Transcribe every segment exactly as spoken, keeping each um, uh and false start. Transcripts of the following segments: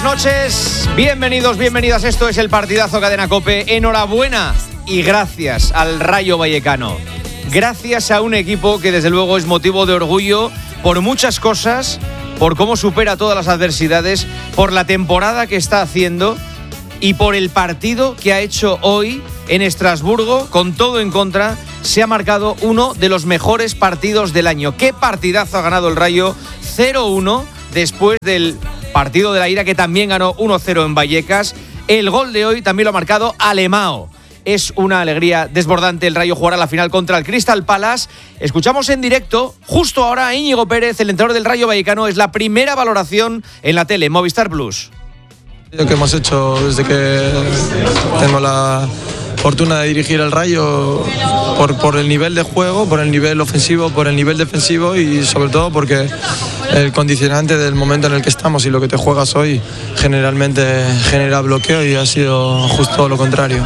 noches, bienvenidos, bienvenidas. Esto es el partidazo Cadena COPE. Enhorabuena y gracias al Rayo Vallecano. Gracias a un equipo que desde luego es motivo de orgullo por muchas cosas, por cómo supera todas las adversidades, por la temporada que está haciendo y por el partido que ha hecho hoy en Estrasburgo, con todo en contra. Se ha marcado uno de los mejores partidos del año. ¿Qué partidazo ha ganado el Rayo? cero uno después del partido de la ira, que también ganó uno cero en Vallecas. El gol de hoy también lo ha marcado Alemão. Es una alegría desbordante. El Rayo jugará la final contra el Crystal Palace. Escuchamos en directo, justo ahora, a Íñigo Pérez, el entrenador del Rayo Vallecano. Es la primera valoración en la tele, Movistar Plus. Lo que hemos hecho desde que tengo la fortuna de dirigir el Rayo, por, por el nivel de juego, por el nivel ofensivo, por el nivel defensivo y sobre todo porque el condicionante del momento en el que estamos y lo que te juegas hoy generalmente genera bloqueo, y ha sido justo lo contrario.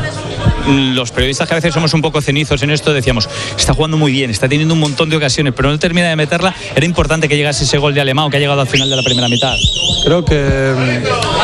Los periodistas, que a veces somos un poco cenizos en esto, decíamos, está jugando muy bien, está teniendo un montón de ocasiones, pero no termina de meterla. Era importante que llegase ese gol de Alemão, que ha llegado al final de la primera mitad. Creo que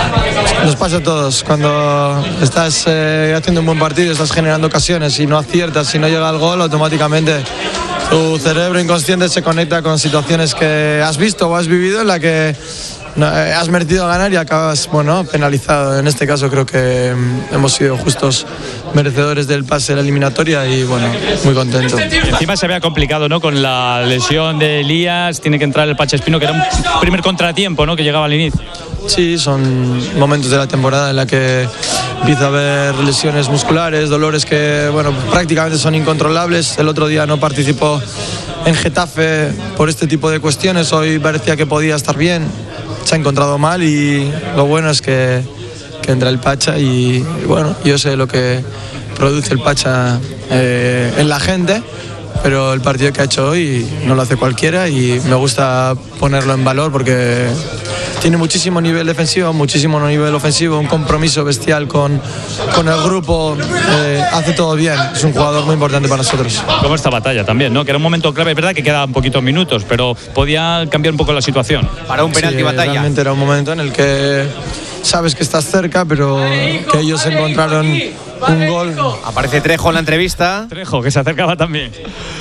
nos pasa a todos. Cuando estás eh, haciendo un buen partido, estás generando ocasiones y no aciertas, si no llega el gol, automáticamente tu cerebro inconsciente se conecta con situaciones que has visto o has vivido en la que no, eh, has merecido ganar y acabas, bueno, penalizado. En este caso creo que mm, hemos sido justos merecedores del pase de la eliminatoria y, bueno, muy contento. Encima se había complicado, ¿no? Con la lesión de Elías, tiene que entrar el Pache Espino, que era un primer contratiempo, ¿no? Que llegaba al inicio. Sí, son momentos de la temporada en la que empieza a haber lesiones musculares, dolores que, bueno, prácticamente son incontrolables. El otro día no participó en Getafe por este tipo de cuestiones. Hoy parecía que podía estar bien, se ha encontrado mal y lo bueno es que, que entra el Pacha y, y bueno, yo sé lo que produce el Pacha eh, en la gente, pero el partido que ha hecho hoy no lo hace cualquiera y me gusta ponerlo en valor porque tiene muchísimo nivel defensivo, muchísimo nivel ofensivo, un compromiso bestial con, con el grupo, eh, hace todo bien, es un jugador muy importante para nosotros. Como esta batalla también, ¿no? Que era un momento clave, es verdad que quedaban poquitos minutos, pero podía cambiar un poco la situación. Para un penalti sí, batalla. Realmente era un momento en el que sabes que estás cerca, pero que ellos encontraron un gol. Aparece Trejo en la entrevista. Trejo, que se acercaba también.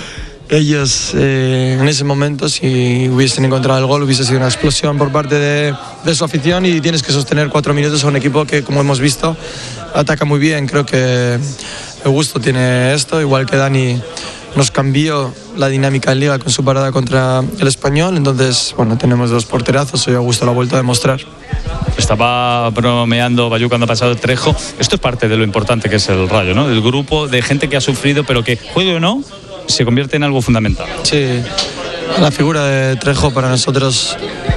Ellos eh, en ese momento, si hubiesen encontrado el gol, hubiese sido una explosión por parte de, de su afición, y tienes que sostener cuatro minutos a un equipo que, como hemos visto, ataca muy bien. Creo que Augusto tiene esto, igual que Dani nos cambió la dinámica en Liga con su parada contra el Español. Entonces, bueno, tenemos dos porterazos y Augusto lo ha vuelto a demostrar. Estaba bromeando Bayú cuando ha pasado el Trejo. Esto es parte de lo importante que es el Rayo, ¿no? El grupo de gente que ha sufrido, pero que, juegue o no, se convierte en algo fundamental. Sí, la figura de Trejo para nosotros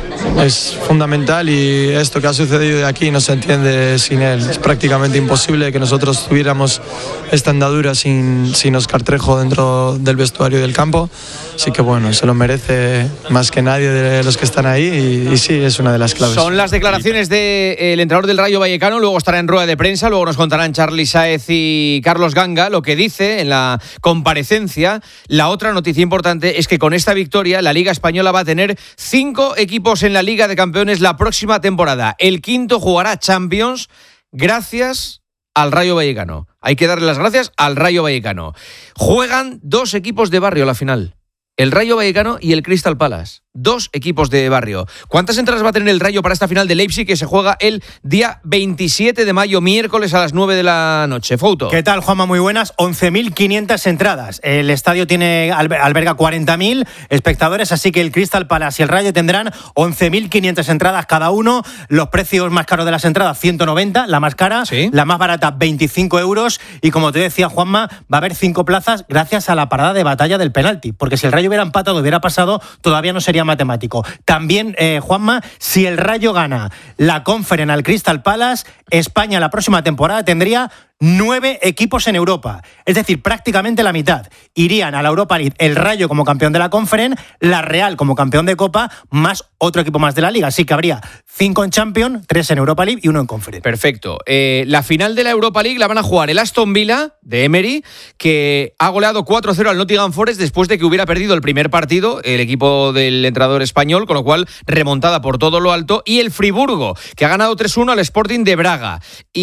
es fundamental, y esto que ha sucedido de aquí no se entiende sin él. Es prácticamente imposible que nosotros tuviéramos esta andadura sin, sin Óscar Trejo dentro del vestuario y del campo. Así que, bueno, se lo merece más que nadie de los que están ahí y, y sí, es una de las claves. Son las declaraciones del entrenador del Rayo Vallecano. Luego estará en rueda de prensa, luego nos contarán Charly Sáez y Carlos Ganga lo que dice en la comparecencia. La otra noticia importante es que con esta victoria la Liga Española va a tener cinco equipos en la Liga de Campeones la próxima temporada. El quinto jugará Champions gracias al Rayo Vallecano. Hay que darle las gracias al Rayo Vallecano. Juegan dos equipos de barrio a la final. El Rayo Vallecano y el Crystal Palace. Dos equipos de barrio. ¿Cuántas entradas va a tener el Rayo para esta final de Leipzig, que se juega el día veintisiete de mayo, miércoles a las nueve de la noche? Fouto. ¿Qué tal, Juanma? Muy buenas. once mil quinientas entradas. El estadio tiene alberga cuarenta mil espectadores, así que el Crystal Palace y el Rayo tendrán once mil quinientas entradas cada uno. Los precios más caros de las entradas, ciento noventa, la más cara. ¿Sí? La más barata, veinticinco euros. Y como te decía, Juanma, va a haber cinco plazas gracias a la parada de batalla del penalti. Porque si el Rayo hubiera empatado, hubiera pasado, todavía no sería matemático. También, eh, Juanma, si el Rayo gana la Conference al Crystal Palace, España la próxima temporada tendría nueve equipos en Europa. Es decir, prácticamente la mitad. Irían a la Europa League el Rayo como campeón de la Conference, la Real como campeón de Copa, más otro equipo más de la Liga. Así que habría cinco en Champions, tres en Europa League y uno en Conference. Perfecto. Eh, la final de la Europa League la van a jugar el Aston Villa de Emery, que ha goleado cuatro cero al Nottingham Forest después de que hubiera perdido el primer partido, el equipo del entrenador español, con lo cual remontada por todo lo alto, y el Friburgo, que ha ganado tres uno al Sporting de Braga.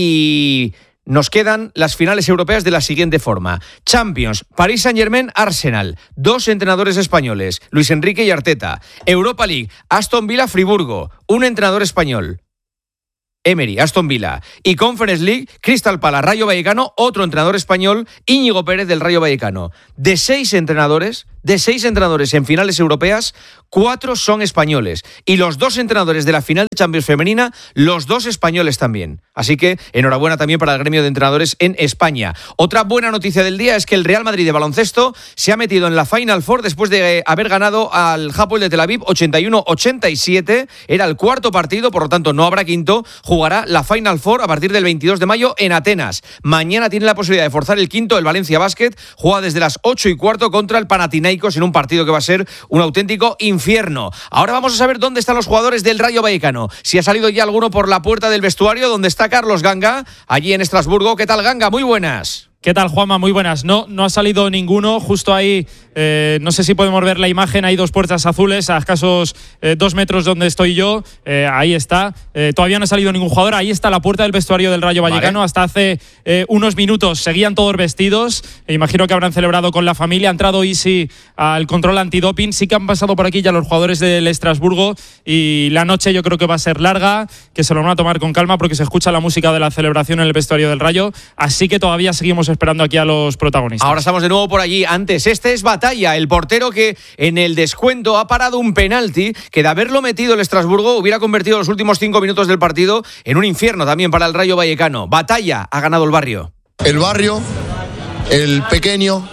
Y nos quedan las finales europeas de la siguiente forma. Champions, Paris Saint-Germain, Arsenal. Dos entrenadores españoles, Luis Enrique y Arteta. Europa League, Aston Villa, Friburgo. Un entrenador español, Emery, Aston Villa. Y Conference League, Crystal Palace, Rayo Vallecano, otro entrenador español, Íñigo Pérez del Rayo Vallecano. De seis entrenadores, de seis entrenadores en finales europeas, cuatro son españoles. Y los dos entrenadores de la final de Champions femenina, los dos españoles también. Así que enhorabuena también para el gremio de entrenadores en España. Otra buena noticia del día es que el Real Madrid de baloncesto se ha metido en la Final Four después de haber ganado al Hapoel de Tel Aviv ochenta y uno a ochenta y siete. Era el cuarto partido, por lo tanto no habrá quinto. Jugará la Final Four a partir del veintidós de mayo en Atenas. Mañana tiene la posibilidad de forzar el quinto el Valencia Basket. Juega desde las ocho y cuarto contra el Panathinaikos en un partido que va a ser un auténtico infierno. Ahora vamos a saber dónde están los jugadores del Rayo Vallecano. Si ha salido ya alguno por la puerta del vestuario, donde está Carlos Ganga, allí en Estrasburgo. ¿Qué tal, Ganga? Muy buenas. ¿Qué tal, Juanma? Muy buenas. No, no ha salido ninguno. Justo ahí, eh, no sé si podemos ver la imagen, hay dos puertas azules a escasos eh, dos metros donde estoy yo. Eh, ahí está. Eh, todavía no ha salido ningún jugador. Ahí está la puerta del vestuario del Rayo Vallecano. Vale. Hasta hace eh, unos minutos seguían todos vestidos. E imagino que habrán celebrado con la familia. Ha entrado Isi al control antidoping. Sí que han pasado por aquí ya los jugadores del Estrasburgo. Y la noche yo creo que va a ser larga, que se lo van a tomar con calma porque se escucha la música de la celebración en el vestuario del Rayo. Así que todavía seguimos esperando aquí a los protagonistas. Ahora estamos de nuevo por allí. Antes, este es Batalla, el portero que en el descuento ha parado un penalti que de haberlo metido el Estrasburgo hubiera convertido los últimos cinco minutos del partido en un infierno también para el Rayo Vallecano. Batalla, ha ganado el barrio. El barrio, el pequeño,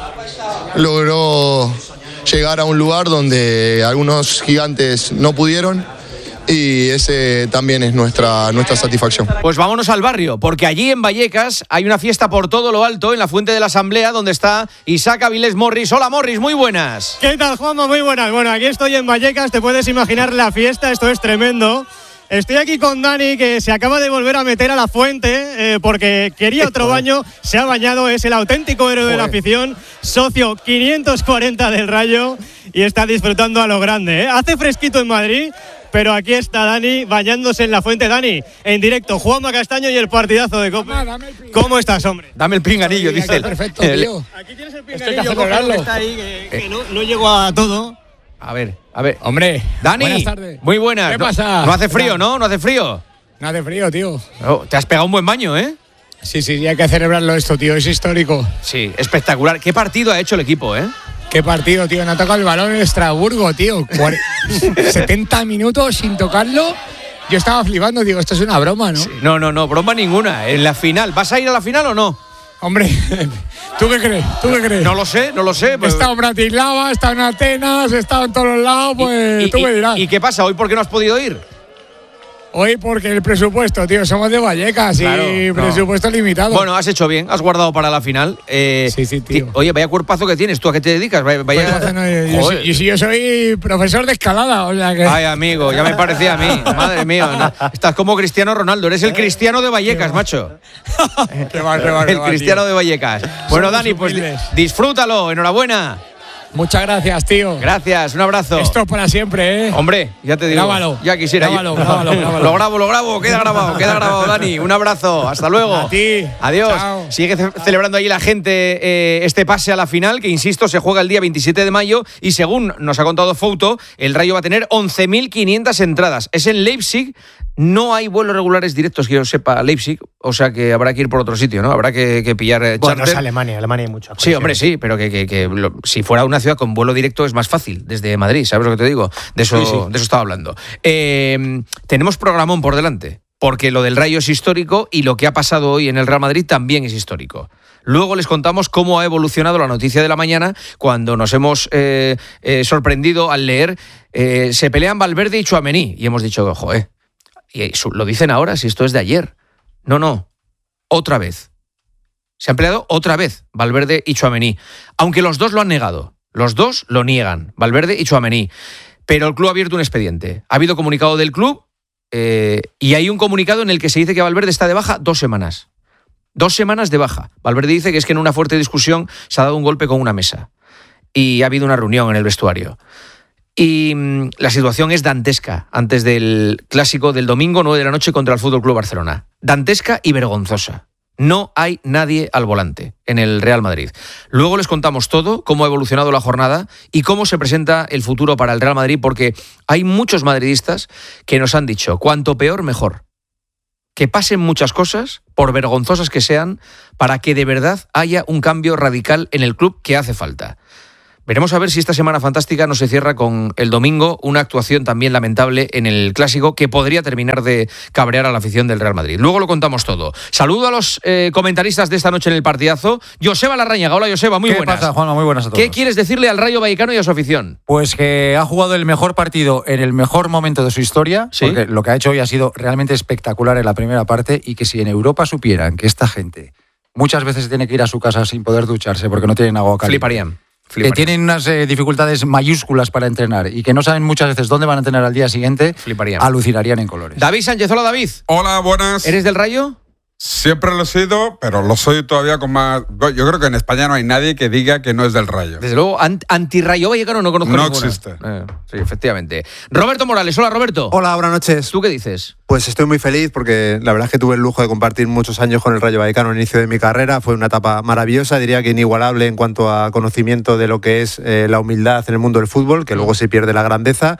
logró llegar a un lugar donde algunos gigantes no pudieron. Y ese también es nuestra, nuestra satisfacción. Pues vámonos al barrio, porque allí en Vallecas hay una fiesta por todo lo alto, en la Fuente de la Asamblea, donde está Isaac Avilés Morris. Hola, Morris, muy buenas. ¿Qué tal, Juanma? Muy buenas. Bueno, aquí estoy en Vallecas, te puedes imaginar la fiesta, esto es tremendo. Estoy aquí con Dani, que se acaba de volver a meter a la fuente eh, porque quería otro baño, se ha bañado, es el auténtico héroe de la afición, socio quinientos cuarenta del Rayo y está disfrutando a lo grande. ¿eh? Hace fresquito en Madrid, pero aquí está Dani bañándose en la fuente. Dani, en directo, Juanma Castaño y el partidazo de Copa. ¿Cómo estás, hombre? Dame el pinganillo, sí, dice él. Perfecto, tío. Aquí tienes el pinganillo, que está ahí, que, que no, no llego a todo. A ver, a ver. Hombre, Dani, buenas tardes. Muy buenas. ¿Qué pasa? No, no hace frío, ¿no? No hace frío. No hace frío, tío. Oh, te has pegado un buen baño, ¿eh? Sí, sí, sí, hay que celebrarlo esto, tío. Es histórico. Sí, espectacular. ¿Qué partido ha hecho el equipo, eh? Qué partido, tío. No ha tocado el balón en Estrasburgo, tío. setenta minutos sin tocarlo. Yo estaba flipando, digo, esto es una broma, ¿no? Sí. No, no, no, broma ninguna. En la final. ¿Vas a ir a la final o no? Hombre, ¿tú qué crees? ¿Tú qué crees? No lo sé, no lo sé. Pues... He estado en Bratislava, he estado en Atenas, he estado en todos lados, pues y, y, tú me dirás. ¿Y qué pasa? ¿Hoy por qué no has podido ir? Hoy porque el presupuesto, tío, somos de Vallecas claro, y no. presupuesto limitado. Bueno, has hecho bien, has guardado para la final. Eh, sí, sí, tío. Oye, vaya cuerpazo que tienes, ¿tú a qué te dedicas? Vaya... Pues, no, yo, yo, yo, yo soy profesor de escalada, o sea que... Ay, amigo, ya me parecía a mí, madre mía. No, estás como Cristiano Ronaldo, eres el Cristiano de Vallecas, macho. Qué mal, qué mal, el mal, Cristiano tío. de Vallecas. Bueno, Dani, pues disfrútalo, enhorabuena. Muchas gracias, tío. Gracias, un abrazo. Esto es para siempre, ¿eh? Hombre, ya te digo. Grábalo. Ya quisiera. Grábalo, grábalo, grábalo. Lo grabo, lo grabo, queda grabado, queda grabado, Dani. Un abrazo, hasta luego. A ti. Adiós. Chao. Sigue ce- celebrando ahí la gente eh, este pase a la final, que insisto, se juega el día veintisiete de mayo y según nos ha contado Fouto, el Rayo va a tener once mil quinientas entradas. Es en Leipzig. No hay vuelos regulares directos que yo sepa a Leipzig, o sea que habrá que ir por otro sitio, ¿no? Habrá que, que pillar eh, Bueno, charter. es Alemania, Alemania hay mucha Sí, hombre, sí, pero que, que, que lo, si fuera una ciudad con vuelo directo es más fácil, desde Madrid, ¿sabes lo que te digo? De eso, sí, sí. de eso estaba hablando. Eh, tenemos programón por delante, porque lo del Rayo es histórico y lo que ha pasado hoy en el Real Madrid también es histórico. Luego les contamos cómo ha evolucionado la noticia de la mañana cuando nos hemos eh, eh, sorprendido al leer eh, se pelean Valverde y Tchouaméni y hemos dicho, joder, y lo dicen ahora si esto es de ayer. No, no, otra vez. Se han peleado otra vez Valverde y Tchouaméni, aunque los dos lo han negado. Los dos lo niegan, Valverde y Tchouaméni. Pero el club ha abierto un expediente. Ha habido comunicado del club eh, y hay un comunicado en el que se dice que Valverde está de baja dos semanas. Dos semanas de baja. Valverde dice que es que en una fuerte discusión se ha dado un golpe con una mesa y ha habido una reunión en el vestuario. Y mmm, la situación es dantesca antes del clásico del domingo nueve de la noche contra el F C Barcelona. Dantesca y vergonzosa. No hay nadie al volante en el Real Madrid. Luego les contamos todo, cómo ha evolucionado la jornada y cómo se presenta el futuro para el Real Madrid, porque hay muchos madridistas que nos han dicho, cuanto peor, mejor. Que pasen muchas cosas, por vergonzosas que sean, para que de verdad haya un cambio radical en el club que hace falta. Veremos a ver si esta semana fantástica no se cierra con el domingo, una actuación también lamentable en el Clásico que podría terminar de cabrear a la afición del Real Madrid. Luego lo contamos todo. Saludo a los eh, comentaristas de esta noche en el partidazo. Joseba Larrañaga. Hola, Joseba, muy ¿Qué buenas. ¿Qué pasa, Juanma? Muy buenas a todos. ¿Qué quieres decirle al Rayo Vallecano y a su afición? Pues que ha jugado el mejor partido en el mejor momento de su historia, ¿sí? Porque lo que ha hecho hoy ha sido realmente espectacular en la primera parte, y que si en Europa supieran que esta gente muchas veces tiene que ir a su casa sin poder ducharse porque no tienen agua caliente. Fliparían. Que tienen unas eh, dificultades mayúsculas para entrenar y que no saben muchas veces dónde van a entrenar al día siguiente, fliparían. Alucinarían en colores. David Sánchez, hola David. Hola, buenas. ¿Eres del Rayo? Siempre lo he sido, pero lo soy todavía con más... Yo creo que en España no hay nadie que diga que no es del Rayo. Desde luego, anti-Rayo Vallecano no conozco no ninguna. No existe. Eh, sí, efectivamente. Roberto Morales, hola Roberto. Hola, buenas noches. ¿Tú qué dices? Pues estoy muy feliz porque la verdad es que tuve el lujo de compartir muchos años con el Rayo Vallecano al inicio de mi carrera. Fue una etapa maravillosa, diría que inigualable en cuanto a conocimiento de lo que es eh, la humildad en el mundo del fútbol, que luego se pierde la grandeza.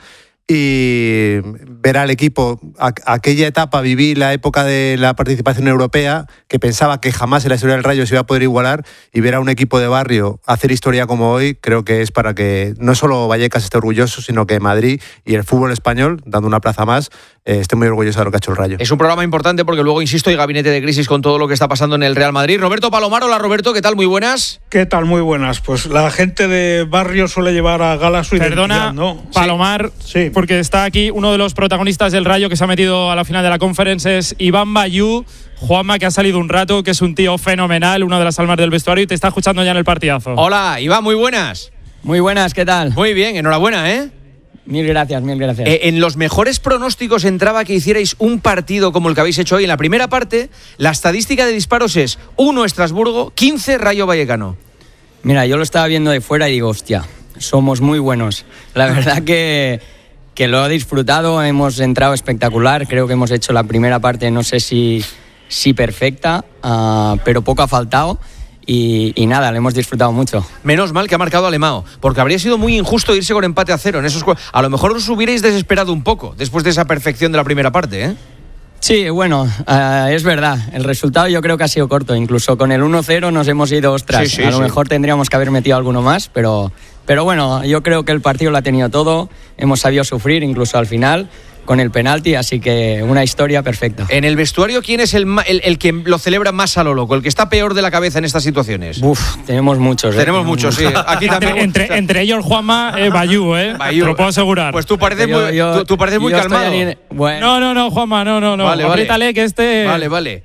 Y ver al equipo, a, aquella etapa viví la época de la participación europea, que pensaba que jamás en la historia del Rayo se iba a poder igualar, y ver a un equipo de barrio hacer historia como hoy, creo que es para que no solo Vallecas esté orgulloso, sino que Madrid y el fútbol español, dando una plaza más, eh, esté muy orgulloso de lo que ha hecho el Rayo. Es un programa importante porque luego, insisto, hay gabinete de crisis con todo lo que está pasando en el Real Madrid. Roberto Palomar, hola Roberto, ¿qué tal? Muy buenas. ¿Qué tal? Muy buenas. Pues la gente de barrio suele llevar a gala su Perdona, identidad, ¿no? Palomar, sí. Porque está aquí uno de los protagonistas del Rayo que se ha metido a la final de la Conference, es Iván Bayú. Juanma, que ha salido un rato, que es un tío fenomenal, una de las almas del vestuario, y te está escuchando ya en el partidazo. Hola, Iván, muy buenas. Muy buenas, ¿qué tal? Muy bien, enhorabuena, ¿eh? Mil gracias, mil gracias. Eh, en los mejores pronósticos entraba que hicierais un partido como el que habéis hecho hoy. En la primera parte, la estadística de disparos es uno Estrasburgo, quince Rayo Vallecano. Mira, yo lo estaba viendo de fuera y digo, hostia, somos muy buenos. La verdad que, que lo he disfrutado, hemos entrado espectacular. Creo que hemos hecho la primera parte, no sé si, si perfecta, uh, pero poco ha faltado. Y, y nada, le hemos disfrutado mucho. Menos mal que ha marcado Alemão, porque habría sido muy injusto irse con empate a cero en esos. A lo mejor os hubierais desesperado un poco después de esa perfección de la primera parte, ¿eh? Sí, bueno, uh, es verdad. El resultado yo creo que ha sido corto. Incluso con el uno cero nos hemos ido, ostras. Sí, sí, a lo sí. mejor tendríamos que haber metido alguno más, pero, pero bueno, yo creo que el partido lo ha tenido todo. Hemos sabido sufrir incluso al final con el penalti, así que una historia perfecta. En el vestuario, ¿quién es el, el, el que lo celebra más a lo loco? El que está peor de la cabeza en estas situaciones. Uf, tenemos muchos. ¿eh? Tenemos muchos, sí. Aquí también. Entre, entre, entre ellos, Juanma, eh, Bayú, ¿eh? Bayú. Te lo puedo asegurar. Pues tú pareces yo, muy, yo, tú, tú pareces muy calmado. Ni... Bueno. No, no, no, Juanma, no, no, no. Vale, Apriétale, vale. que este... Vale, vale.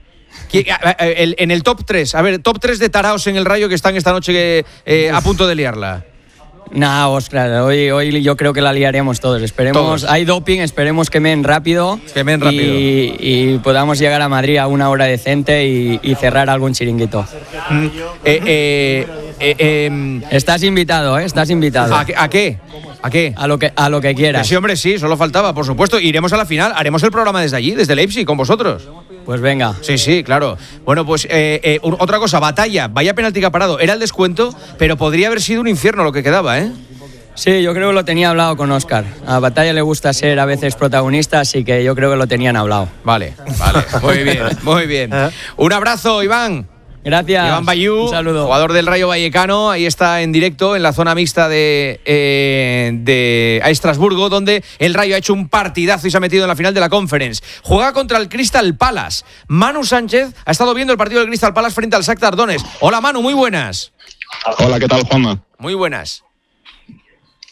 En el top tres, a ver, top tres de taraos en el Rayo que están esta noche eh, a punto de liarla. Nah, Oscar, hoy, hoy yo creo que la liaremos todos. Esperemos, todos. Hay doping, esperemos que men rápido. Que men rápido. Y, y podamos llegar a Madrid a una hora decente y, y cerrar algún chiringuito. Mm. Eh, eh, eh, eh, Estás invitado, ¿eh? Estás invitado. ¿A, a qué? ¿A qué? A lo que, a lo que quieras. Sí, hombre, sí, solo faltaba, por supuesto. Iremos a la final, haremos el programa desde allí, desde Leipzig, con vosotros. Pues venga. Sí, sí, claro. Bueno, pues eh, eh, otra cosa, batalla, vaya penalti que ha parado. Era el descuento, pero podría haber sido un infierno lo que quedaba, ¿eh? Sí, yo creo que lo tenía hablado con Óscar. A Batalla le gusta ser a veces protagonista, así que yo creo que lo tenían hablado. Vale, vale, muy bien, muy bien. Un abrazo, Iván. Gracias. Iván Bayú, un saludo. Jugador del Rayo Vallecano, ahí está en directo en la zona mixta de, eh, de a Estrasburgo, donde el Rayo ha hecho un partidazo y se ha metido en la final de la Conference. Juega contra el Crystal Palace. Manu Sánchez ha estado viendo el partido del Crystal Palace frente al Shakhtar Donetsk. Hola Manu, muy buenas. Hola, ¿qué tal, Juanma? Muy buenas.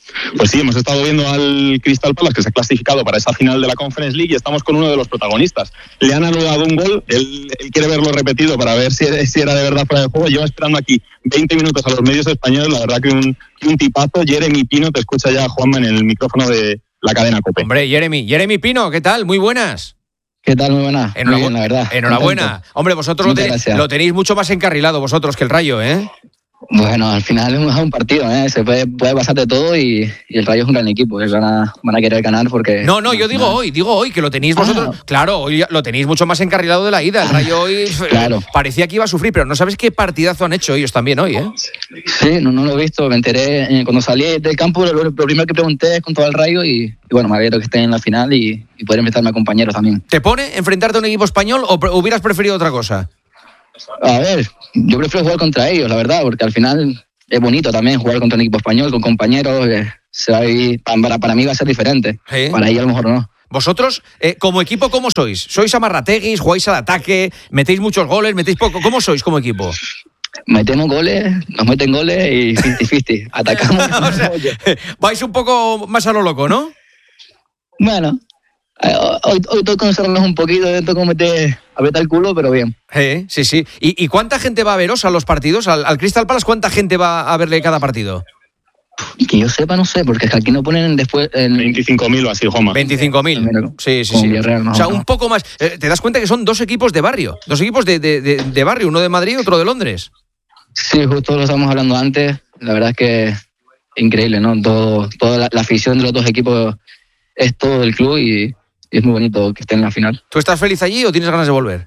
Pues sí, hemos estado viendo al Crystal Palace, que se ha clasificado para esa final de la Conference League, y estamos con uno de los protagonistas. Le han anulado un gol, él, él quiere verlo repetido para ver si, si era de verdad fuera de juego. Lleva esperando aquí veinte minutos a los medios españoles, la verdad que un, un tipazo. Jeremy Pino, te escucha ya Juanma en el micrófono de la cadena COPE. Hombre, Jeremy, Jeremy Pino, ¿qué tal? Muy buenas. ¿Qué tal? Muy buena. Enhorabuena, Muy bien, la verdad. Enhorabuena. Contento. Hombre, vosotros lo, ten, lo tenéis mucho más encarrilado vosotros que el Rayo, ¿eh? Bueno, al final es un partido, ¿eh? Se puede, puede pasar de todo y, y el Rayo es un gran equipo, que van a, van a querer ganar porque... No, no, yo digo no. hoy, digo hoy, que lo tenéis vosotros... Ah. Claro, hoy lo tenéis mucho más encarrilado de la ida. El Rayo hoy claro. parecía que iba a sufrir, pero no sabes qué partidazo han hecho ellos también hoy, ¿eh? Sí, no, no lo he visto, me enteré, eh, cuando salí del campo, lo, lo primero que pregunté es con todo el Rayo y, y bueno, me alegro que estén en la final y, y poder invitarme a compañeros también. ¿Te pone enfrentarte a un equipo español o pre- hubieras preferido otra cosa? A ver, yo prefiero jugar contra ellos, la verdad, porque al final... Es bonito también jugar contra un equipo español, con compañeros. Eh, se va a vivir, para, para mí va a ser diferente. ¿Sí? Para ellos a lo mejor no. Vosotros, eh, como equipo, ¿cómo sois? ¿Sois amarrateguis? ¿Jugáis al ataque? ¿Metéis muchos goles? ¿Metéis poco? ¿Cómo sois como equipo? Metemos goles, nos meten goles y cincuenta cincuenta. Atacamos. O sea, vais un poco más a lo loco, ¿no? Bueno, hoy, hoy toca encerrarnos un poquito, toca meter, apretar el culo, pero bien. Eh, sí, sí. ¿Y, ¿Y cuánta gente va a veros a los partidos? ¿Al, al Crystal Palace cuánta gente va a verle cada partido? Que yo sepa, no sé, porque aquí no ponen después... En... veinticinco mil o así, Joma. veinticinco mil. Sí, sí, sí. Villarreal, no, o sea, no. un poco más. Eh, ¿Te das cuenta que son dos equipos de barrio? Dos equipos de, de, de, de barrio, uno de Madrid y otro de Londres. Sí, justo lo estábamos hablando antes. La verdad es que increíble, ¿no? Todo, toda la, la afición de los dos equipos es todo el club y, y es muy bonito que estén en la final. ¿Tú estás feliz allí o tienes ganas de volver?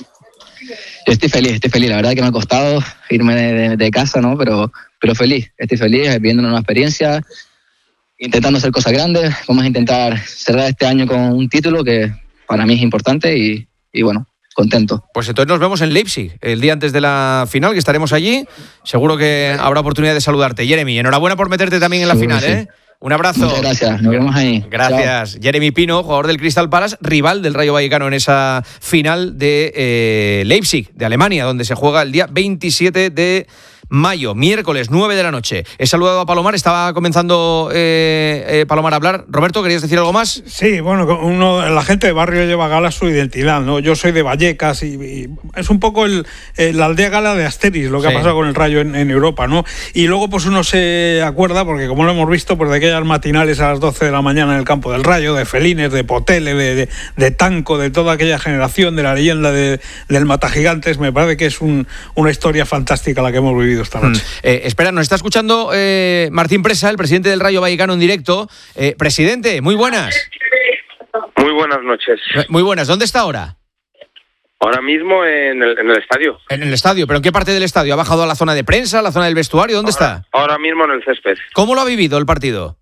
Yo estoy feliz, estoy feliz. La verdad es que me ha costado irme de, de, de casa, ¿no? Pero, pero feliz, estoy feliz, viviendo una nueva experiencia, intentando hacer cosas grandes. Vamos a intentar cerrar este año con un título que para mí es importante y, y bueno, contento. Pues entonces nos vemos en Leipzig, el día antes de la final, que estaremos allí. Seguro que habrá oportunidad de saludarte. Jeremy, enhorabuena por meterte también en la Seguro, final, sí. ¿eh? Un abrazo. Muchas gracias, nos vemos ahí. Gracias. Chao. Jeremy Pino, jugador del Crystal Palace, rival del Rayo Vallecano en esa final de eh, Leipzig, de Alemania, donde se juega el día veintisiete de mayo, miércoles, nueve de la noche. He saludado a Palomar, estaba comenzando eh, eh, Palomar a hablar. Roberto, ¿querías decir algo más? Sí, bueno, uno, la gente de barrio lleva gala su identidad, ¿no? Yo soy de Vallecas y, y es un poco el, el, la aldea gala de Asteris, lo que sí. ha pasado con el Rayo en, en Europa, ¿no? Y luego pues uno se acuerda, porque como lo hemos visto, pues de aquellas matinales a las doce de la mañana en el campo del Rayo, de Felines, de Potele, de, de, de Tanco, de toda aquella generación, de la leyenda de, del Matagigantes. Me parece que es un, una historia fantástica la que hemos vivido esta noche. Mm. Eh, espera, nos está escuchando eh, Martín Presa, el presidente del Rayo Vallecano en directo. Eh, presidente, muy buenas. Muy buenas noches. Muy buenas. ¿Dónde está ahora? Ahora mismo en el, en el estadio. En el estadio, ¿pero en qué parte del estadio? ¿Ha bajado a la zona de prensa, a la zona del vestuario? ¿Dónde ahora, está? Ahora mismo en el césped. ¿Cómo lo ha vivido el partido?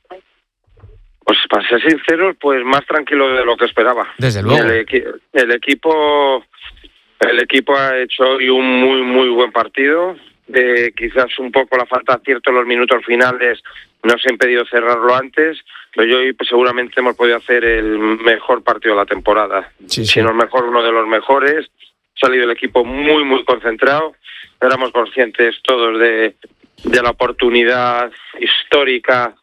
Pues para ser sinceros, pues más tranquilo de lo que esperaba. Desde luego. El, equi- el equipo el equipo ha hecho hoy un muy muy buen partido. Eh, quizás un poco la falta de acierto en los minutos finales nos ha impedido cerrarlo antes, pero hoy pues, seguramente hemos podido hacer el mejor partido de la temporada. Sí, sí. Si no el mejor, uno de los mejores. Ha salido el equipo muy muy concentrado. Éramos conscientes todos de, de la oportunidad histórica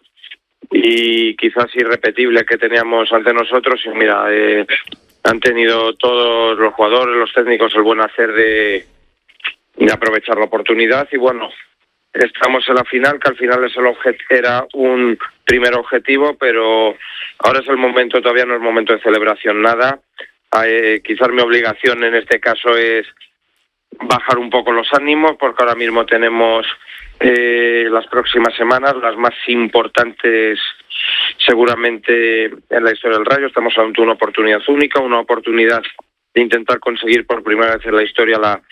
y quizás irrepetible que teníamos ante nosotros. Y mira, eh, han tenido todos los jugadores, los técnicos, el buen hacer de, de aprovechar la oportunidad. Y bueno, estamos en la final, que al final es el objet- era un primer objetivo, pero ahora es el momento, todavía no es momento de celebración, nada. Eh, quizás mi obligación en este caso es bajar un poco los ánimos, porque ahora mismo tenemos eh, las próximas semanas las más importantes seguramente en la historia del Rayo. Estamos ante una oportunidad única, una oportunidad de intentar conseguir por primera vez en la historia la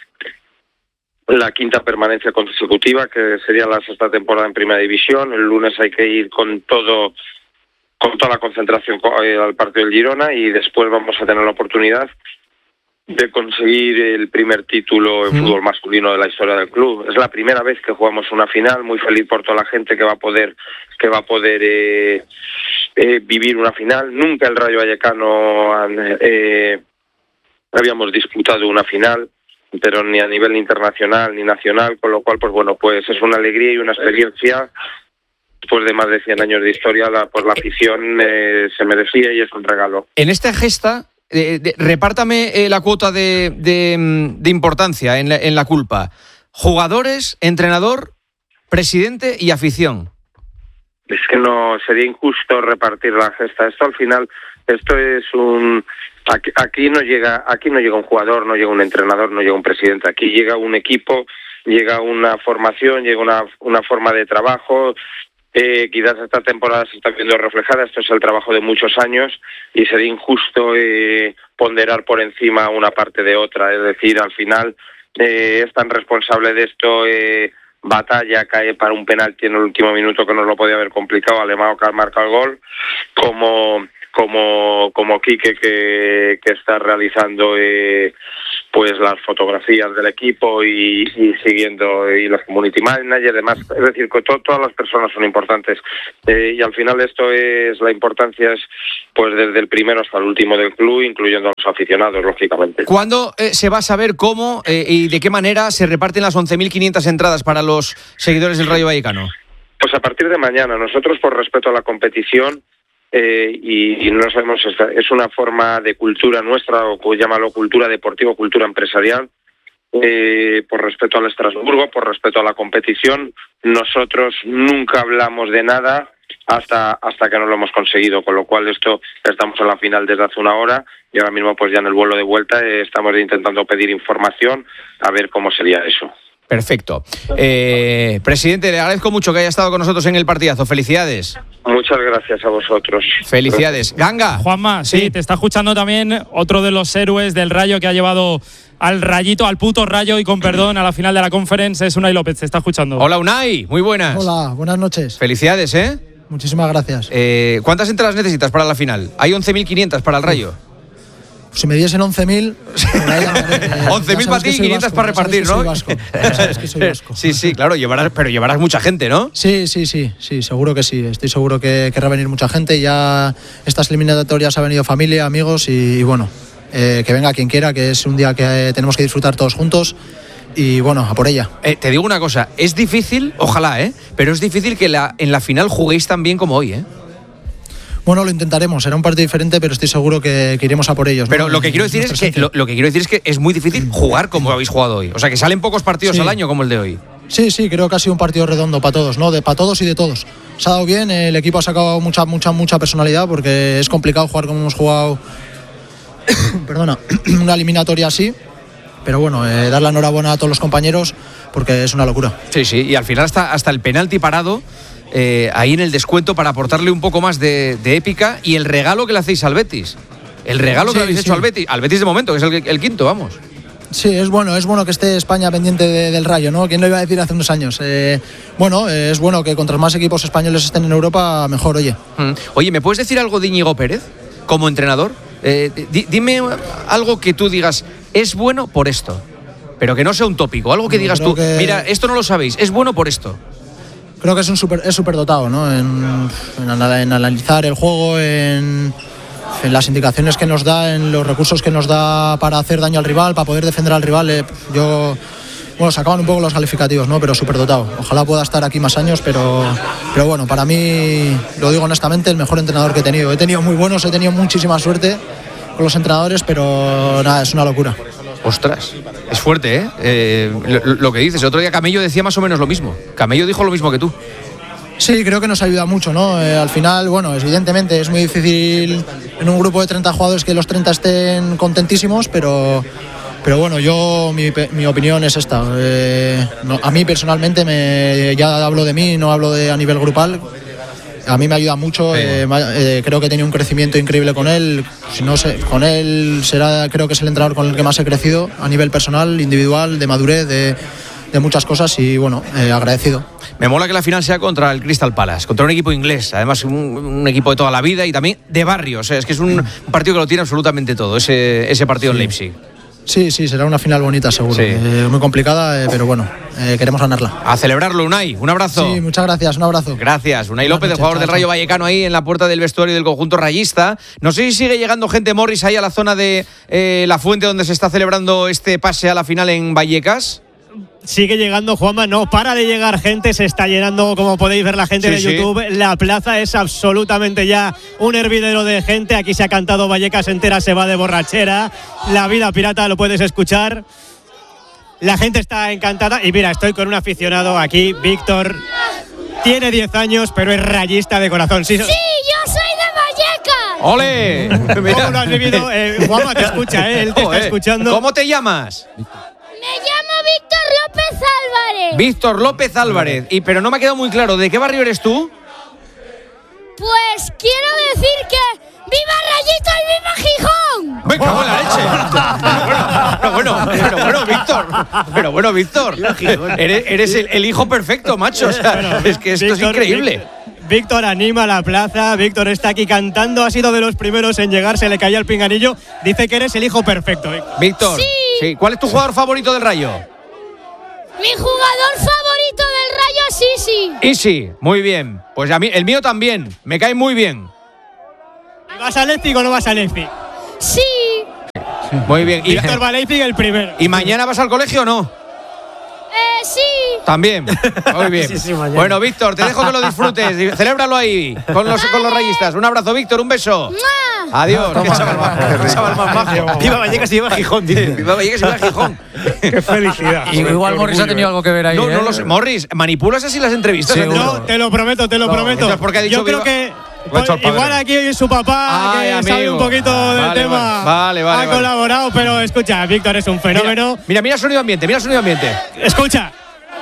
la quinta permanencia consecutiva, que sería la sexta temporada en Primera División. El lunes hay que ir con todo con toda la concentración al partido del Girona y después vamos a tener la oportunidad de conseguir el primer título en mm. fútbol masculino de la historia del club. Es la primera vez que jugamos una final, muy feliz por toda la gente que va a poder que va a poder eh, eh, vivir una final. Nunca el Rayo Vallecano eh, habíamos disputado una final, pero ni a nivel internacional ni nacional, con lo cual pues bueno, pues es una alegría y una experiencia después de más de cien años de historia, la, pues la afición eh, se merecía y es un regalo. En esta gesta, eh, de, repártame eh, la cuota de, de, de importancia en la, en la culpa. Jugadores, entrenador, presidente y afición. Es que no sería injusto repartir la gesta. Esto al final, esto es un... Aquí, aquí no llega, aquí no llega un jugador, no llega un entrenador, no llega un presidente. Aquí llega un equipo, llega una formación, llega una, una forma de trabajo. Eh, quizás esta temporada se está viendo reflejada. Esto es el trabajo de muchos años y sería injusto eh, ponderar por encima una parte de otra. Es decir, al final eh, es tan responsable de esto. Eh, Batalla cae para un penalti en el último minuto que nos lo podía haber complicado. Alemão que marca el gol, como como como Quique que, que está realizando eh, pues las fotografías del equipo y, y siguiendo y los community managers, además, es decir, que to, todas las personas son importantes eh, y al final esto es la importancia es pues desde el primero hasta el último del club, incluyendo a los aficionados, lógicamente. ¿Cuándo eh, se va a saber cómo eh, y de qué manera se reparten las once mil quinientas entradas para los seguidores del Rayo Vallecano? Pues a partir de mañana. Nosotros, por respeto a la competición, Eh, y, y no sabemos, es una forma de cultura nuestra, o pues, llámalo cultura deportiva, cultura empresarial, eh, por respeto al Estrasburgo, por respeto a la competición. Nosotros nunca hablamos de nada hasta hasta que no lo hemos conseguido, con lo cual esto estamos en la final desde hace una hora y ahora mismo pues ya en el vuelo de vuelta eh, estamos intentando pedir información a ver cómo sería eso. Perfecto. Eh, presidente, le agradezco mucho que haya estado con nosotros en el partidazo. Felicidades. Muchas gracias a vosotros. Felicidades. Ganga. Juanma, sí, sí, te está escuchando también otro de los héroes del Rayo que ha llevado al Rayito, al puto Rayo y con perdón a la final de la Conference, es Unai López, te está escuchando. Hola Unai, muy buenas. Hola, buenas noches. Felicidades, ¿eh? Muchísimas gracias. Eh, ¿Cuántas entradas necesitas para la final? Hay once mil quinientas para el Rayo. Si me diesen once mil... once mil para ti y quinientas para repartir, ¿no? Vasco, ya sabes que soy vasco. Sí, sí, claro, llevarás, pero llevarás mucha gente, ¿no? Sí, sí, sí, sí, seguro que sí. Estoy seguro que querrá venir mucha gente. Ya estas eliminatorias ha venido familia, amigos y, y bueno, eh, que venga quien quiera, que es un día que eh, tenemos que disfrutar todos juntos. Y bueno, a por ella. Eh, te digo una cosa, es difícil, ojalá, ¿eh? Pero es difícil que la, en la final juguéis tan bien como hoy, ¿eh? Bueno, lo intentaremos, será un partido diferente, pero estoy seguro que, que iremos a por ellos. Pero ¿no? lo que quiero decir es que lo, lo que quiero decir es que es muy difícil jugar como habéis jugado hoy. O sea, que salen pocos partidos sí. al año como el de hoy. Sí, sí, creo que ha sido un partido redondo para todos, ¿no? De, para todos y de todos. Se ha dado bien, el equipo ha sacado mucha, mucha, mucha personalidad porque es complicado jugar como hemos jugado. Perdona, una eliminatoria así. Pero bueno, eh, dar la enhorabuena a todos los compañeros porque es una locura. Sí, sí, y al final hasta, hasta el penalti parado. Eh, ahí en el descuento para aportarle un poco más de, de épica y el regalo que le hacéis al Betis. El regalo sí, que le habéis sí. hecho al Betis, al Betis de momento, que es el, el quinto, vamos. Sí, es bueno, es bueno que esté España pendiente de, del Rayo, ¿no? ¿Quién lo iba a decir hace unos años? Eh, bueno, eh, es bueno que contra más equipos españoles estén en Europa, mejor, oye. Mm. Oye, ¿me puedes decir algo de Íñigo Pérez como entrenador? Eh, di, dime algo que tú digas, es bueno por esto, pero que no sea un tópico, algo que no, digas tú, que... mira, esto no lo sabéis, es bueno por esto. Creo que es un super, es súper dotado, ¿no? En, en, en analizar el juego, en, en las indicaciones que nos da, en los recursos que nos da para hacer daño al rival, para poder defender al rival. Eh, yo, bueno, se acaban un poco los calificativos, ¿no? Pero súper dotado. Ojalá pueda estar aquí más años, pero, pero bueno, para mí, lo digo honestamente, el mejor entrenador que he tenido. He tenido muy buenos, he tenido muchísima suerte con los entrenadores, pero nada, es una locura. Ostras, es fuerte, ¿eh? eh lo, lo que dices. El otro día Camello decía más o menos lo mismo. Camello dijo lo mismo que tú. Sí, creo que nos ayuda mucho, ¿no? Eh, al final, bueno, evidentemente es muy difícil en un grupo de treinta jugadores que los treinta estén contentísimos, pero, pero bueno, yo, mi, mi opinión es esta. Eh, no, a mí personalmente, me, ya hablo de mí, no hablo de a nivel grupal. A mí me ayuda mucho, eh, eh, creo que he tenido un crecimiento increíble con él. Si no sé, con él será, creo que es el entrenador con el que más he crecido a nivel personal, individual, de madurez, de, de muchas cosas y bueno, eh, agradecido. Me mola que la final sea contra el Crystal Palace, contra un equipo inglés, además un, un equipo de toda la vida y también de barrio. O sea, es que es un, un partido que lo tiene absolutamente todo, ese, ese partido sí. en Leipzig. Sí, sí, será una final bonita seguro, sí. eh, muy complicada, eh, pero bueno, eh, queremos ganarla. A celebrarlo, Unai, un abrazo. Sí, muchas gracias, un abrazo. Gracias, Unai López, el jugador del Rayo Vallecano ahí en la puerta del vestuario del conjunto rayista. No sé si sigue llegando gente Morris ahí a la zona de eh, La Fuente donde se está celebrando este pase a la final en Vallecas. sigue llegando, Juanma, no para de llegar gente, se está llenando, como podéis ver la gente Sí, de sí. YouTube, la plaza es absolutamente ya un hervidero de gente, aquí se ha cantado Vallecas entera se va de borrachera, La vida pirata lo puedes escuchar, la gente está encantada y mira, estoy con un aficionado aquí, Víctor, tiene diez años pero es rayista de corazón. Sí, ¡Sí, yo soy de Vallecas! ¡Ole! ¿Cómo lo has vivido? Eh, Juanma te escucha, ¿eh? Él te Joder. está escuchando. ¿Cómo te llamas? Me llamo Víctor López Álvarez. Víctor López Álvarez. Y, pero no me ha quedado muy claro, ¿de qué barrio eres tú? Pues quiero decir que ¡viva Rayito y viva Gijón! ¡Me cago en la leche! Pero bueno, pero bueno, pero bueno, Víctor. Pero bueno, Víctor. Eres, eres el, el hijo perfecto, macho. O sea, Bueno, es que esto Víctor, es increíble. Víctor anima la plaza, Víctor está aquí cantando, ha sido de los primeros en llegar, se le caía el pinganillo. Dice que eres el hijo perfecto. ¿eh? Víctor, Sí. sí. ¿Cuál es tu jugador favorito del Rayo? Mi jugador favorito del Rayo es Sisi. Isi, muy bien. Pues a mí, el mío también. Me cae muy bien. ¿Vas a Leipzig o no vas a Leipzig? Sí. Muy bien. ¿Y, Víctor va a Leipzig el primero. ¿Y mañana vas al colegio o no? Eh, sí. También. Muy bien. Sí, sí, mañana. Bueno, Víctor, te dejo que lo disfrutes. Celébralo ahí con los, con los rayistas. Un abrazo, Víctor. Un beso. ¡Mua! Adiós. Qué chaval más, qué chaval más majo. Viva Vallecas y viva Gijón, dice. Viva Vallecas y viva Gijón. Qué felicidad. Y igual Morris ha tenido algo que ver ahí. No, ¿eh? no lo sé. Morris, ¿manipulas así las entrevistas? Seguro. No, te lo prometo, te lo No, prometo. eso es porque ha dicho Yo creo viva- que Lo ha hecho el padre. igual aquí su papá, Ay, que amigo. sabe un poquito del Vale, tema, vale, vale, ha vale. colaborado, pero escucha, Víctor es un fenómeno. Mira, mira, mira el sonido ambiente, mira el sonido ambiente. Escucha.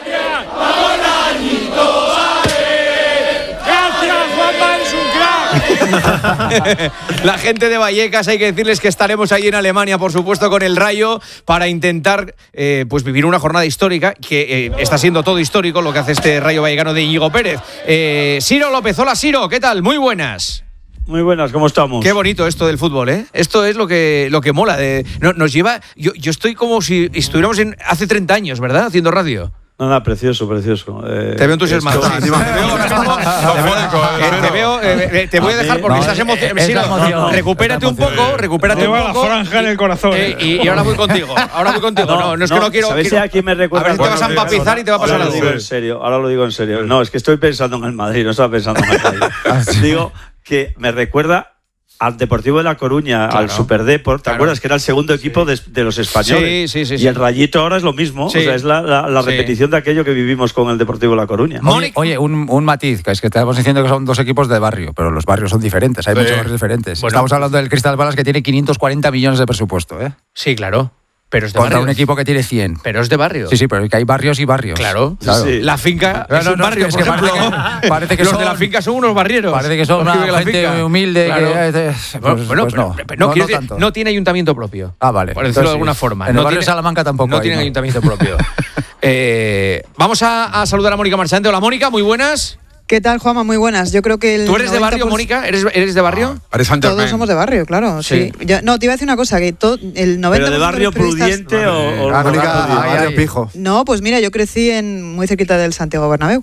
¡Gracias, Juanma! ¡Eres un crack! La gente de Vallecas, hay que decirles que estaremos ahí en Alemania, por supuesto, con el Rayo, para intentar eh, pues vivir una jornada histórica, que eh, está siendo todo histórico lo que hace este Rayo Vallecano de Íñigo Pérez. Eh, Siro López, hola Siro, ¿qué tal? Muy buenas. Muy buenas, ¿cómo estamos? Qué bonito esto del fútbol, ¿eh? Esto es lo que, lo que mola. De, no, nos lleva. Yo, yo estoy como si estuviéramos en hace treinta años, ¿verdad? Haciendo radio. No, no, precioso, precioso. Eh, Te veo entusiasmado. esto- Sí, te veo ahora mismo- te veo- eh, te veo, eh, eh, te voy a dejar porque No, estás es- emocionado. es Sí, la no, emoción. recupérate un poco, recupérate Lleva un la poco. franja en el corazón. Eh, y, y ahora voy contigo. Ahora voy contigo. No, no, es que no quiero. ¿Sabéis quiero- a quién me recuerda? A ver si te vas a Bueno, empapizar y te va a pasar ahora lo algo. digo en serio, ahora lo digo en serio. No, es que estoy pensando en el Madrid, no estaba pensando en el Madrid. Digo que me recuerda al Deportivo de La Coruña, Claro. al Superdeport, ¿te Claro. acuerdas? Que era el segundo equipo de, de los españoles. Sí, sí, sí, Y sí. el Rayito ahora es lo mismo, Sí. o sea, es la, la- la Sí. repetición de aquello que vivimos con el Deportivo de La Coruña. Oye, oye, un, un matiz, que es que estamos diciendo que son dos equipos de barrio, pero los barrios son diferentes, hay Sí. muchos barrios diferentes. Bueno. Estamos hablando del Crystal Palace que tiene quinientos cuarenta millones de presupuesto, ¿eh? Sí, claro. Pero es de Contra barrio. un equipo que tiene cien. Pero es de barrio. Sí, sí, pero que hay barrios y barrios. Claro. Claro. Sí. La finca No, es no, un no, barrio, es por que ejemplo. parece que- parece que los son- de la finca son unos barrieros. Parece que son Los una viven en la gente finca. humilde. Claro. Que, eh, pues, Bueno, bueno, pues pero- no. pero no, no, quiero no decir, tanto. no tiene ayuntamiento propio. Ah, vale. Por decirlo de Entonces, alguna sí. forma. En no el barrio tiene, de Salamanca tampoco No hay, tienen ¿no? ayuntamiento propio. Eh, vamos a, a saludar a Mónica Marchante. Hola, Mónica, muy buenas. ¿Qué tal, Juanma? Muy buenas. Yo creo que el ¿Tú eres de noventa barrio, por- Mónica? ¿Eres, ¿Eres de barrio? Eres Saint Todos Germain. somos de barrio, claro. Sí. Sí. Yo- no, te iba a decir una cosa, que to- el noventa ¿Pero de barrio prudente o, o Ah, Mónica, barrio a Mario Pijo. No, pues mira, yo crecí en muy cerquita del Santiago Bernabéu.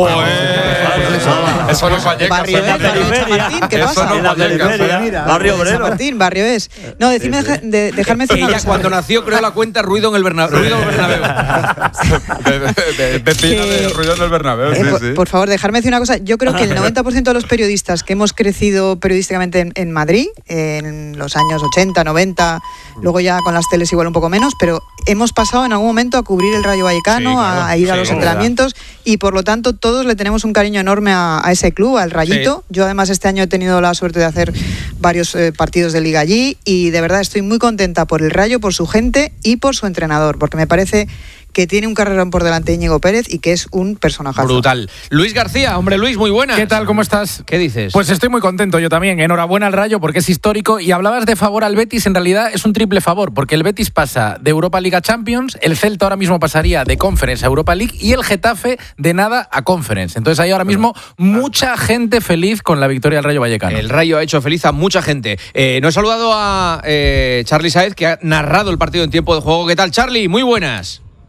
Eso no es Vallecas. Barrio ¿eh? es, barrio de Chamartín, ¿qué Eso pasa? no En la es Vallecas, ¿eh? periferia, barrio De obrero. Chamartín, barrio es. No, decime, deja- de- dejarme decir una Ella cosa. cuando nació creó la cuenta Ruido en el Bernabéu. Ruido en el Bernabéu. De- de- de- Vecina de Rullón del Bernabéu, Eh, sí, por, sí. por favor, dejarme decir una cosa. Yo creo que el noventa por ciento de los periodistas que hemos crecido periodísticamente en, en Madrid, en los años ochenta, noventa, luego ya con las teles igual un poco menos, pero hemos pasado en algún momento a cubrir el Rayo Vallecano, Sí, claro, a, a ir a sí, los es entrenamientos y por lo tanto todos le tenemos un cariño enorme a, a ese club, al Rayito. Yo además este año he tenido la suerte de hacer varios eh, partidos de liga allí y de verdad estoy muy contenta por el Rayo, por su gente y por su entrenador, porque me parece que tiene un carrerón por delante Íñigo Pérez y que es un personajazo. Brutal. Luis García, hombre Luis, muy buena. ¿Qué tal? ¿Cómo estás? ¿Qué dices? Pues estoy muy contento yo también. Enhorabuena al Rayo porque es histórico. Y hablabas de favor al Betis, en realidad es un triple favor porque el Betis pasa de Europa League a Champions, el Celta ahora mismo pasaría de Conference a Europa League y el Getafe de nada a Conference. Entonces hay ahora mismo mucha gente feliz con la victoria del Rayo Vallecano. El Rayo ha hecho feliz a mucha gente. Eh, no he saludado a eh, Charly Sáez, que ha narrado el partido en tiempo de juego. ¿Qué tal, Charly? Muy buenas.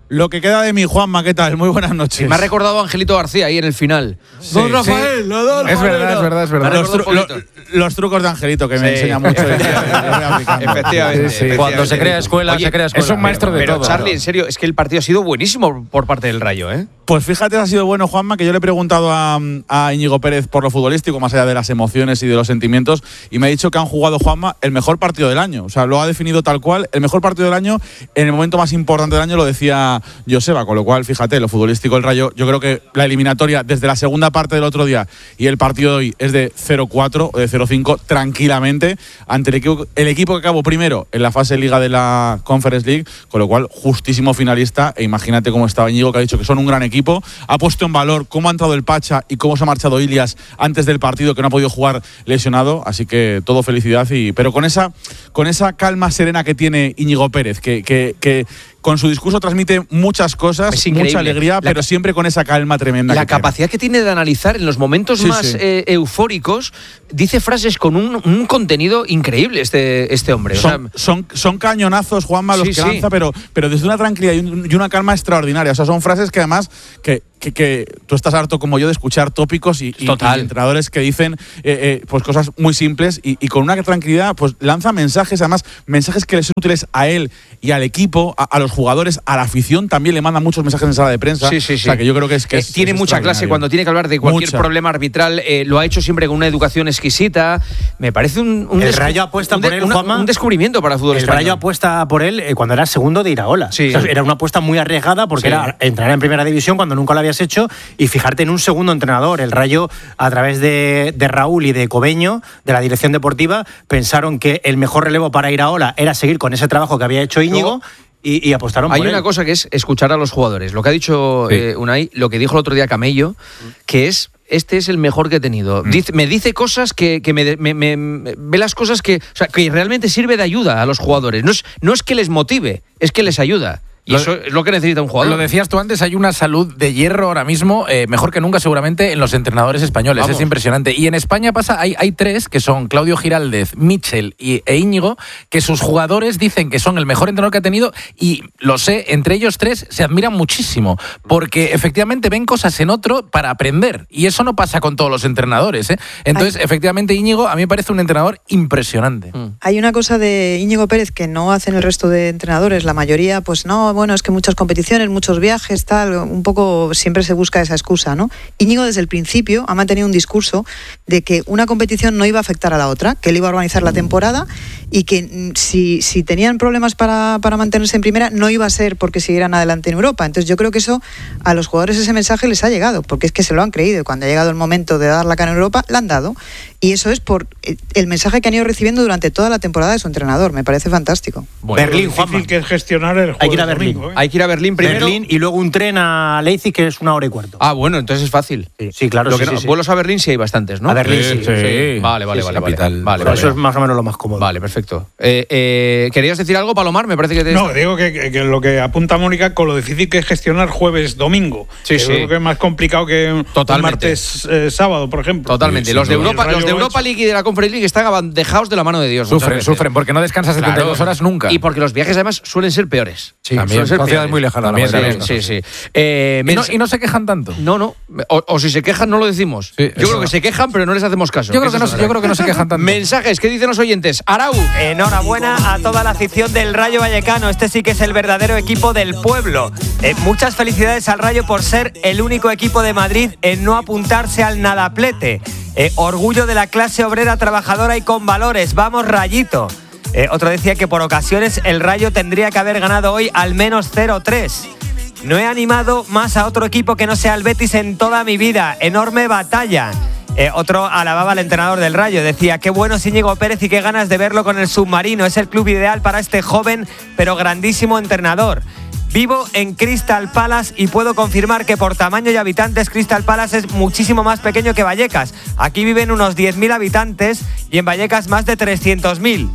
Lo que queda de mi Juanma, ¿qué tal? Muy buenas noches. Y me ha recordado a Angelito García ahí en el final. Sí, Don Rafael, sí. no, don Es Rafael, verdad, no. es verdad, es verdad. Los, tru lo, los trucos de Angelito que me Sí, enseña mucho. efectivamente. efectivamente, Sí, sí. Cuando se crea escuela, Oye, se crea escuela. es un maestro de pero, todo. Charlie, en serio, es que el partido ha sido buenísimo por parte del Rayo, ¿eh? Pues fíjate, ha sido bueno, Juanma, que yo le he preguntado a, a Íñigo Pérez por lo futbolístico, más allá de las emociones y de los sentimientos, y me ha dicho que han jugado, Juanma, el mejor partido del año. O sea, lo ha definido tal cual, el mejor partido del año, en el momento más importante del año, lo decía Joseba, con lo cual, fíjate, lo futbolístico del Rayo, yo creo que la eliminatoria desde la segunda parte del otro día y el partido de hoy es de cero cuatro o de cero cinco tranquilamente ante el equipo, el equipo que acabó primero en la fase de Liga de la Conference League, con lo cual justísimo finalista, e imagínate cómo estaba Íñigo, que ha dicho que son un gran equipo. Ha puesto en valor cómo ha entrado el Pacha y cómo se ha marchado Ilias antes del partido, que no ha podido jugar lesionado, así que todo felicidad, y pero con esa, con esa calma serena que tiene Íñigo Pérez, que, que, que con su discurso transmite muchas cosas, mucha alegría, la, pero siempre con esa calma tremenda. La que capacidad tiene. que tiene de analizar en los momentos sí, más sí. Eh, eufóricos, dice frases con un, un contenido increíble este, este hombre. Son, o sea, son, son cañonazos, Juanma, los sí, que sí. lanza, pero, pero desde una tranquilidad y, un, y una calma extraordinaria. O sea, son frases que además que, que, que tú estás harto como yo de escuchar tópicos y, y, y entrenadores que dicen eh, eh, pues cosas muy simples y, y con una tranquilidad pues lanza mensajes, además mensajes que les son útiles a él y al equipo, a, a los jugadores, a la afición también le mandan muchos mensajes en sala de prensa. Sí, sí, sí. O sea, que yo creo que es que eh, es, tiene es mucha clase cuando tiene que hablar de cualquier mucha. problema arbitral, eh, lo ha hecho siempre con una educación exquisita. Me parece un, un el Rayo apuesta un por él, una, Juanma, un descubrimiento para el fútbol el español. El Rayo apuesta por él eh, cuando era segundo de Iraola. Sí. O sea, era una apuesta muy arriesgada porque sí. era entrar en primera división cuando nunca lo habías hecho y fijarte en un segundo entrenador. El Rayo, a través de, de Raúl y de Cobeño, de la dirección deportiva, pensaron que el mejor relevo para Iraola era seguir con ese trabajo que había hecho Íñigo. Y, y apostaron Hay por una él. cosa que es escuchar a los jugadores. Lo que ha dicho sí. eh, Unai, lo que dijo el otro día Camello, que es este es el mejor que he tenido. Mm. Dice, me dice cosas que, que me, me, me, me ve las cosas que, o sea, que realmente sirve de ayuda a los jugadores. No es, no es que les motive, es que les ayuda. Y lo, eso es lo que necesita un jugador. Lo decías tú antes, hay una salud de hierro ahora mismo, eh, mejor que nunca seguramente en los entrenadores españoles. Vamos. Es impresionante. Y en España pasa, hay, hay tres, que son Claudio Giraldez, Michel y, e Íñigo, que sus jugadores dicen que son el mejor entrenador que ha tenido y lo sé, entre ellos tres se admiran muchísimo, porque efectivamente ven cosas en otro para aprender. Y eso no pasa con todos los entrenadores, ¿eh? Entonces, hay... efectivamente, Íñigo a mí me parece un entrenador impresionante. Mm. Hay una cosa de Íñigo Pérez que no hacen el resto de entrenadores, la mayoría, pues no, bueno, es que muchas competiciones, muchos viajes, tal, un poco siempre se busca esa excusa, ¿no? Íñigo desde el principio ha mantenido un discurso de que una competición no iba a afectar a la otra, que él iba a organizar la temporada y que si, si tenían problemas para, para mantenerse en primera, no iba a ser porque siguieran adelante en Europa. Entonces yo creo que eso a los jugadores ese mensaje les ha llegado, porque es que se lo han creído. Cuando ha llegado el momento de dar la cara en Europa, la han dado. Y eso es por el mensaje que han ido recibiendo durante toda la temporada de su entrenador. Me parece fantástico. Bueno, Berlín, Juanma. Difícil que es gestionar el juego. Hay que ir a Berlín. Domingo, ¿eh? Hay que ir a Berlín primero. Berlín y luego un tren a Leipzig que es una hora y cuarto. Ah, bueno, entonces es fácil. Sí, sí claro. Lo sí, que no, sí, vuelos a Berlín sí hay bastantes, ¿no? A Berlín sí. sí, sí. sí. Vale, vale, sí, vale. Capital. Vale, vale, vale, vale. Eso es más o menos lo más cómodo. Vale, perfecto. Eh, eh, ¿Querías decir algo, Palomar? Me parece que te... No, digo que, que, que lo que apunta Mónica con lo difícil que es gestionar jueves-domingo. Sí, sí. Creo que es más complicado que Totalmente. un martes-sábado, eh, por ejemplo. Totalmente. Sí, los de sí, Europa, los de Europa League y de la Conference League están dejados de la mano de Dios. Sufren, sufren, porque no descansas setenta y dos claro. horas nunca. Y porque los viajes además suelen ser peores. Sí, también. Son ciudades muy lejanas. También, también, sí, sí. Eh, ¿Y, no, ¿Y no se quejan tanto? No, no. O, o si se quejan, no lo decimos. Sí, yo creo que se quejan, pero no les hacemos caso. Yo creo que, no, yo creo que no se quejan tanto. Mensajes, ¿qué dicen los oyentes? Arau. Enhorabuena a toda la afición del Rayo Vallecano. Este sí que es el verdadero equipo del pueblo. Eh, muchas felicidades al Rayo por ser el único equipo de Madrid en no apuntarse al nadaplete. Eh, orgullo de la clase obrera trabajadora y con valores. Vamos, Rayito. Eh, otro decía que por ocasiones el Rayo tendría que haber ganado hoy al menos cero tres. No he animado más a otro equipo que no sea el Betis en toda mi vida. Enorme batalla. Eh, otro alababa al entrenador del Rayo. Decía, qué bueno es Íñigo Pérez y qué ganas de verlo con el submarino. Es el club ideal para este joven pero grandísimo entrenador. Vivo en Crystal Palace y puedo confirmar que por tamaño y habitantes Crystal Palace es muchísimo más pequeño que Vallecas. Aquí viven unos diez mil habitantes y en Vallecas más de trescientos mil.